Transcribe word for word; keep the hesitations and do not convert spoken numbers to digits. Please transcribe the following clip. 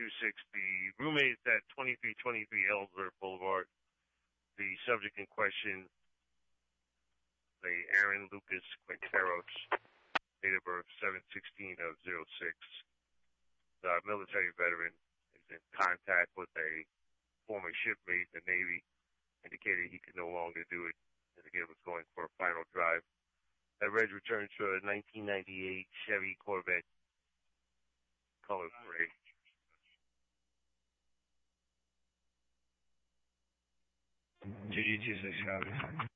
two six. The roommates at twenty-three twenty-three Ellsworth Boulevard. The subject in question, the Aaron Lucas Quinteros, date of birth seven sixteen of zero six. The military veteran is in contact with a former shipmate in the Navy, indicated he could no longer do it, and again was going for a final drive. That Reg returns to a nineteen ninety-eight Chevy Corvette, color gray. G G six,